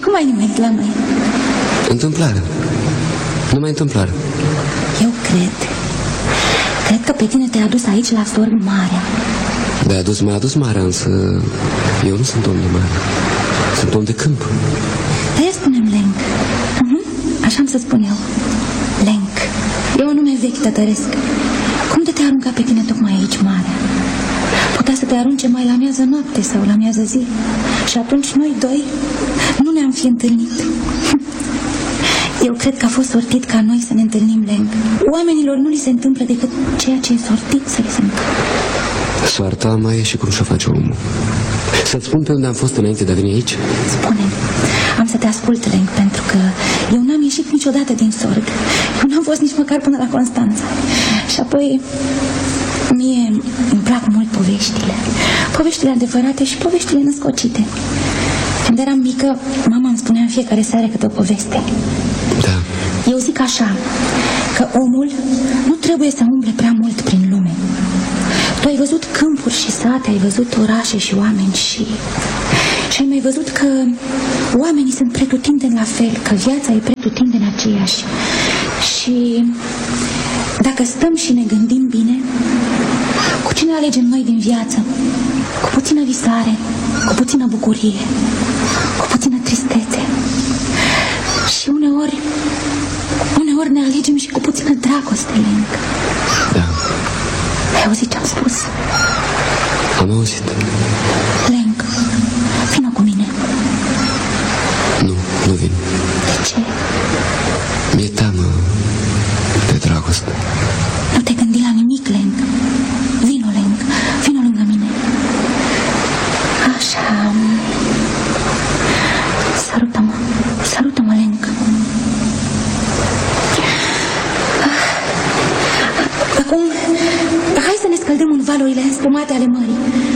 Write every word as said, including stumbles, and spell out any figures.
Cum ai nimerit la noi? Întâmplare. Numai întâmplare. Eu cred. Cred că pe tine te-ai adus aici la Sorg Marea. De adus m-a adus marea, însă eu nu sunt om de mare. Sunt om de câmp. De-aia spunem Lenc. uh-huh. Așa am să spun eu. Lenc. E un nume vechi tătăresc. Cum de te arunca pe tine tocmai aici marea? Putea să te arunce mai la miază noapte sau la miază zi. Și atunci noi doi nu ne-am fi întâlnit. Eu cred că a fost sortit ca noi să ne întâlnim, Lenc. Oamenilor nu li se întâmplă decât ceea ce e sortit să li se întâmple. Soarta mai e și cum și-o face omul. Să-ți spun pe unde am fost înainte de a veni aici? Spune-mi. Am să te ascult, Lenc, pentru că eu n-am ieșit niciodată din Sorg. Eu n-am fost nici măcar până la Constanța. Și apoi mie îmi plac mult poveștile. Poveștile adevărate și poveștile născocite. Când eram mică, mama îmi spunea în fiecare seară câte o poveste. Da. Eu zic așa, că omul nu trebuie să umble prea mult prin lume. Tu ai văzut câmpuri și sate, ai văzut orașe și oameni și... Și ai mai văzut că oamenii sunt pretutindeni la fel, că viața e pretutindeni aceeași. Și dacă stăm și ne gândim bine, cu cine alegem noi din viață? Cu puțină visare, cu puțină bucurie, cu puțină tristețe. Și uneori, uneori ne alegem și cu puțină dragoste, Lenc. Da. Ai auzit ce-am spus? Am auzit. Lenc, vină cu mine. Nu, nu vin. De ce? Mi-e teamă de dragoste. Nu te gândi la nimic, Lenc. Vino, Lenc, vino lângă mine. Așa. Sărută-mă, sărută-mă, Lenc. Acum, hai să ne scăldăm în valurile spumate ale mării.